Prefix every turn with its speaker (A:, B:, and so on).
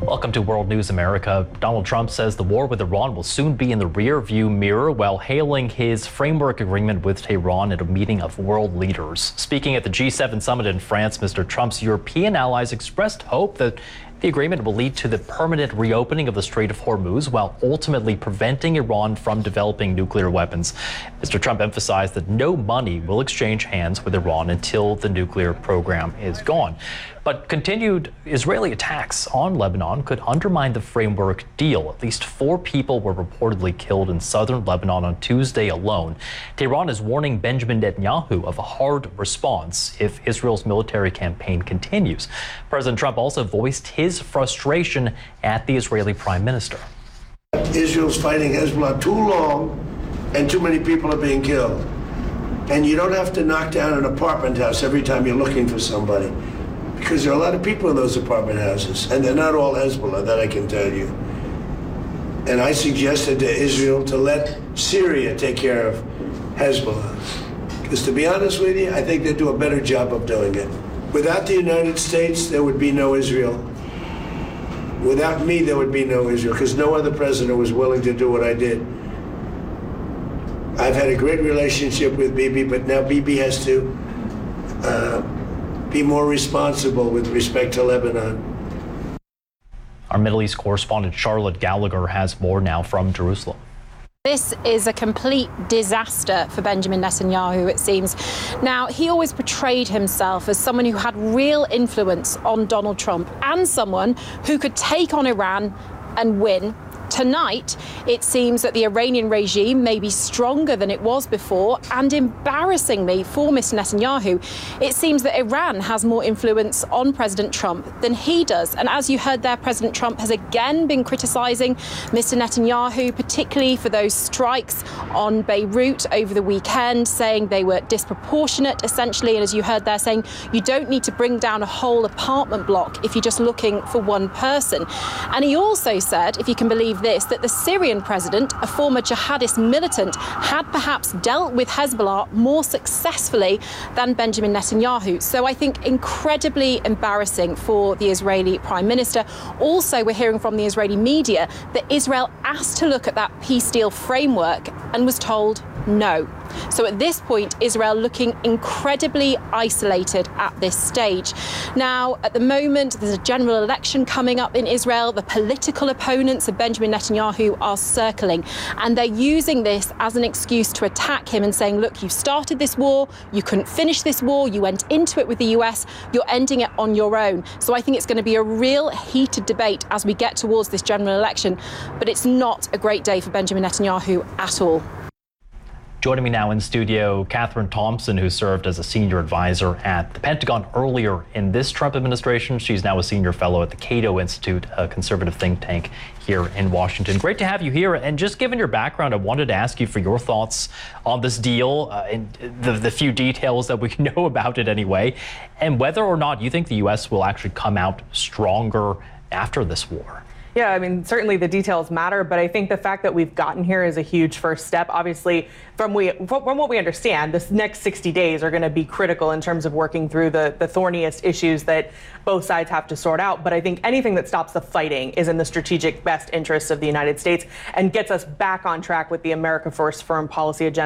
A: Welcome to World News America. Donald Trump says the war with Iran will soon be in the rear-view mirror while hailing his framework agreement with Tehran at a meeting of world leaders. Speaking at the G7 summit in France, Mr. Trump's European allies expressed hope that the agreement will lead to the permanent reopening of the Strait of Hormuz while ultimately preventing Iran from developing nuclear weapons. Mr. Trump emphasized that no money will exchange hands with Iran until the nuclear program is gone. But continued Israeli attacks on Lebanon could undermine the framework deal. At least 4 people were reportedly killed in southern Lebanon on Tuesday alone. Tehran is warning Benjamin Netanyahu of a hard response if Israel's military campaign continues. President Trump also voiced his frustration at the Israeli prime minister.
B: Israel's fighting Hezbollah too long and too many people are being killed. And you don't have to knock down an apartment house every time you're looking for somebody, because there are a lot of people in those apartment houses, and they're not all Hezbollah, that I can tell you. And I suggested to Israel to let Syria take care of Hezbollah. Because to be honest with you, I think they do a better job of doing it. Without the United States, there would be no Israel. Without me, there would be no Israel, because no other president was willing to do what I did. I've had a great relationship with Bibi, but now Bibi has to be more responsible with respect to Lebanon.
A: Our Middle East correspondent Charlotte Gallagher has more now from Jerusalem.
C: This is a complete disaster for Benjamin Netanyahu, it seems. Now, he always portrayed himself as someone who had real influence on Donald Trump and someone who could take on Iran and win. Tonight, it seems that the Iranian regime may be stronger than it was before, and embarrassingly for Mr. Netanyahu, it seems that Iran has more influence on President Trump than he does. And as you heard there, President Trump has again been criticizing Mr. Netanyahu, particularly for those strikes on Beirut over the weekend, saying they were disproportionate, essentially. And as you heard there, saying you don't need to bring down a whole apartment block if you're just looking for one person. And he also said, if you can believe this, that the Syrian president, a former jihadist militant, had perhaps dealt with Hezbollah more successfully than Benjamin Netanyahu. So I think incredibly embarrassing for the Israeli prime minister. Also, we're hearing from the Israeli media that Israel asked to look at that peace deal framework and was told no. So at this point, Israel looking incredibly isolated at this stage. Now, at the moment, there's a general election coming up in Israel. The political opponents of Benjamin Netanyahu are circling, and they're using this as an excuse to attack him and saying, look, you started this war, you couldn't finish this war, you went into it with the US, you're ending it on your own. So I think it's going to be a real heated debate as we get towards this general election, but it's not a great day for Benjamin Netanyahu at all.
A: Joining me now in studio, Catherine Thompson, who served as a senior advisor at the Pentagon earlier in this Trump administration. She's now a senior fellow at the Cato Institute, a conservative think tank here in Washington. Great to have you here. And just given your background, I wanted to ask you for your thoughts on this deal, and the few details that we know about it anyway, and whether or not you think the U.S. will actually come out stronger after this war.
D: Yeah, I mean, certainly the details matter, but I think the fact that we've gotten here is a huge first step. Obviously, from what we understand, this next 60 days are going to be critical in terms of working through the thorniest issues that both sides have to sort out. But I think anything that stops the fighting is in the strategic best interests of the United States and gets us back on track with the America First foreign policy agenda.